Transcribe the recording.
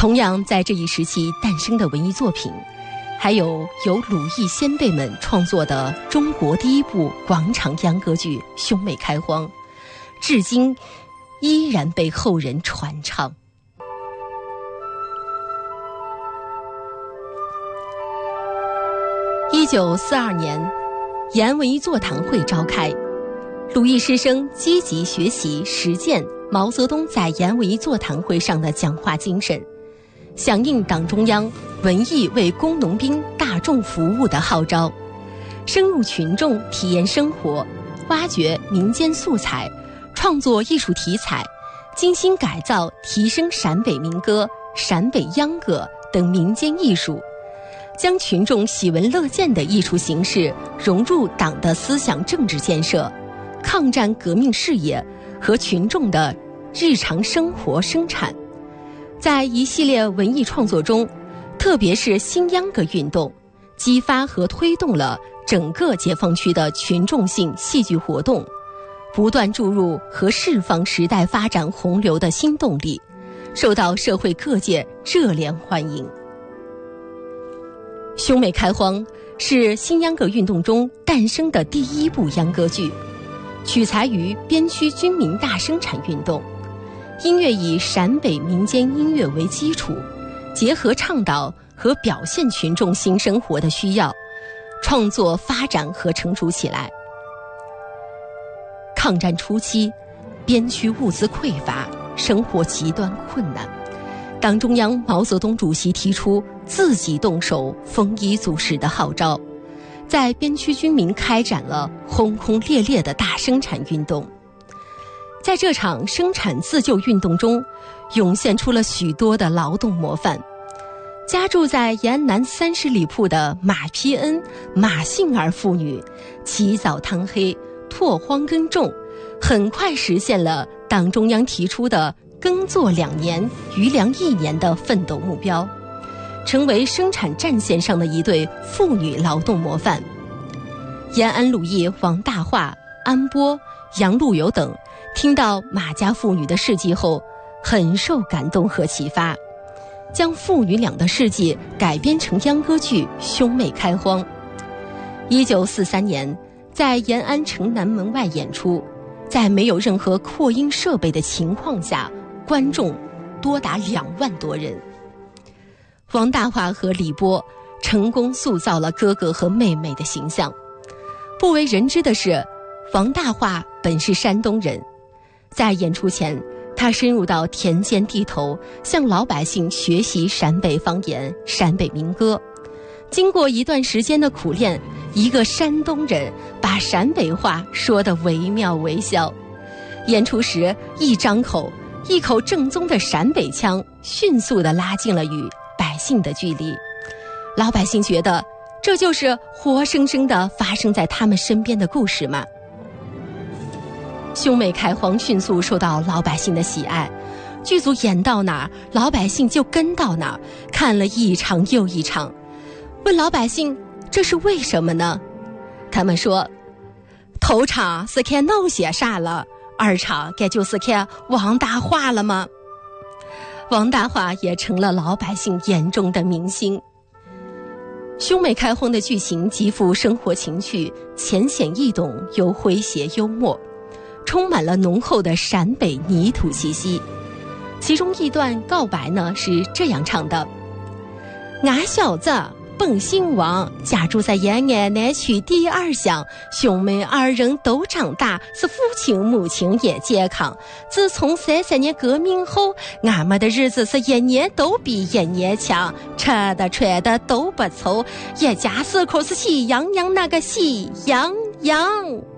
同样在这一时期诞生的文艺作品，还有由鲁艺先辈们创作的中国第一部广场秧歌剧《兄妹开荒》，至今依然被后人传唱。1942年，延安文艺座谈会召开，鲁艺师生积极学习实践毛泽东在延安文艺座谈会上的讲话精神，响应党中央文艺为工农兵大众服务的号召，深入群众体验生活，挖掘民间素材，创作艺术题材，精心改造提升陕北民歌、陕北秧歌等民间艺术，将群众喜闻乐见的艺术形式融入党的思想政治建设、抗战革命事业和群众的日常生活生产。在一系列文艺创作中，特别是新秧歌运动，激发和推动了整个解放区的群众性戏剧活动，不断注入和释放时代发展洪流的新动力，受到社会各界热烈欢迎。兄妹开荒是新秧歌运动中诞生的第一部秧歌剧，取材于边区军民大生产运动，音乐以陕北民间音乐为基础，结合倡导和表现群众新生活的需要，创作发展和成熟起来。抗战初期，边区物资匮乏，生活极端困难，党中央毛泽东主席提出自己动手丰衣足食的号召，在边区军民开展了轰轰烈烈的大生产运动。在这场生产自救运动中，涌现出了许多的劳动模范。家住在延安南30里铺的马丕恩、马杏儿妇女，起早贪黑，拓荒耕种，很快实现了党中央提出的耕作2年，余粮1年的奋斗目标，成为生产战线上的一对妇女劳动模范。延安鲁艺王大化、安波、杨陆游等听到马家妇女的事迹后，很受感动和启发，将父女俩的事迹改编成秧歌剧《兄妹开荒》。1943年，在延安城南门外演出，在没有任何扩音设备的情况下，观众多达2万多人。王大化和李波成功塑造了哥哥和妹妹的形象。不为人知的是，王大化本是山东人，在演出前，他深入到田间地头，向老百姓学习陕北方言、陕北民歌。经过一段时间的苦练，一个山东人把陕北话说得惟妙惟肖。演出时一张口，一口正宗的陕北腔迅速地拉近了与百姓的距离。老百姓觉得这就是活生生的发生在他们身边的故事嘛。兄妹开荒迅速受到老百姓的喜爱，剧组演到哪儿，老百姓就跟到哪儿，看了一场又一场。问老百姓这是为什么呢？他们说，头场是看闹些啥了，二场该就是看王大化了吗？王大化也成了老百姓眼中的明星。兄妹开荒的剧情极富生活情趣，浅显易懂又诙谐幽默，充满了浓厚的陕北泥土气息。其中一段告白呢是这样唱的：俺小子本姓王，家住在延安南区第2乡，兄妹2人都长大，是父亲母亲也健康。自从33年革命后，俺们的日子是一年都比一年强，吃的穿的都不愁，一家4口是喜洋洋那个喜洋洋。